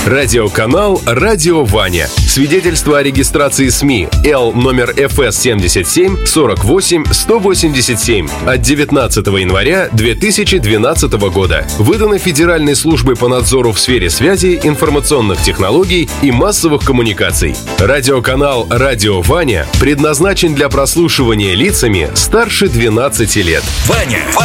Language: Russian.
Радиоканал «Радио Ваня». Свидетельство о регистрации СМИ Л номер ФС 77 48 187 от 19 января 2012 года. Выдано Федеральной службой по надзору в сфере связи, информационных технологий и массовых коммуникаций. Радиоканал «Радио Ваня» предназначен для прослушивания лицами старше 12 лет. Ваня!